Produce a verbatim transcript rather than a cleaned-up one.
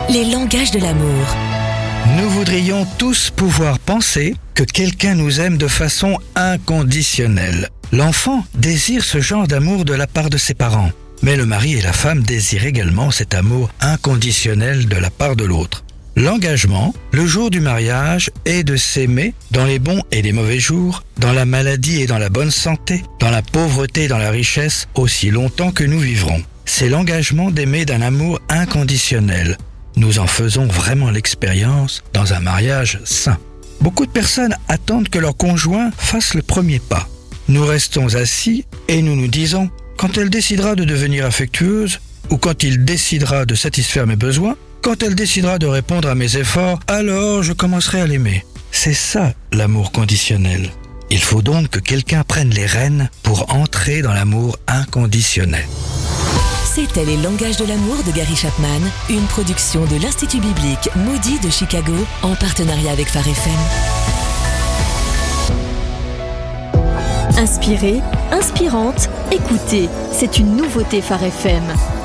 Les langages de l'amour. Nous voudrions tous pouvoir penser que quelqu'un nous aime de façon inconditionnelle. L'enfant désire ce genre d'amour de la part de ses parents, mais le mari et la femme désirent également cet amour inconditionnel de la part de l'autre. L'engagement, le jour du mariage, est de s'aimer dans les bons et les mauvais jours, dans la maladie et dans la bonne santé, dans la pauvreté et dans la richesse, aussi longtemps que nous vivrons. C'est l'engagement d'aimer d'un amour inconditionnel. Nous en faisons vraiment l'expérience dans un mariage sain. Beaucoup de personnes attendent que leur conjoint fasse le premier pas. Nous restons assis et nous nous disons, quand elle décidera de devenir affectueuse, ou quand il décidera de satisfaire mes besoins, quand elle décidera de répondre à mes efforts, alors je commencerai à l'aimer. C'est ça l'amour conditionnel. Il faut donc que quelqu'un prenne les rênes pour entrer dans l'amour inconditionnel. C'était Les langages de l'amour de Gary Chapman, une production de l'Institut biblique Moody de Chicago en partenariat avec Phare F M. Inspirée, inspirante, écoutez, c'est une nouveauté Phare F M.